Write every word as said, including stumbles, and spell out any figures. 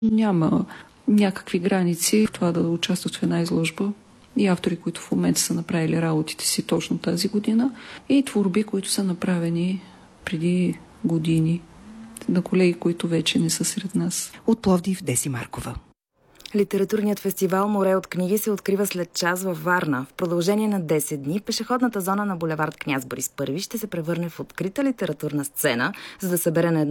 Няма някакви граници в това да участват в една изложба. И автори, които в момента са направили работите си точно тази година, и творби, които са направени преди години на колеги, които вече не са сред нас. От Пловдив Деси Маркова. Литературният фестивал "Море от книги" се открива след час във Варна. В продължение на десет дни пешеходната зона на булевард Княз Борис Първи ще се превърне в открита литературна сцена, за да събере на едно